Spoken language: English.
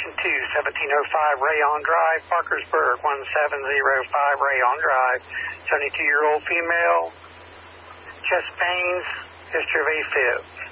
Station 2, 1705 Rayon Drive, Parkersburg, 1705 Rayon Drive. 72-year-old female, chest pains, history of AFib.